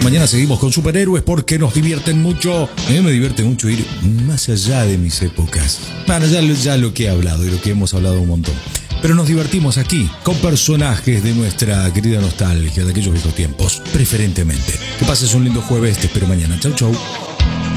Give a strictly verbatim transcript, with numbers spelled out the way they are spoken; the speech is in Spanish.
mañana seguimos con superhéroes porque nos divierten mucho. A mí me divierte mucho ir más allá de mis épocas. Bueno, ya, ya lo que he hablado y lo que hemos hablado un montón. Pero nos divertimos aquí con personajes de nuestra querida nostalgia, de aquellos viejos tiempos, preferentemente. Que pases un lindo jueves, te espero mañana. Chau, chau.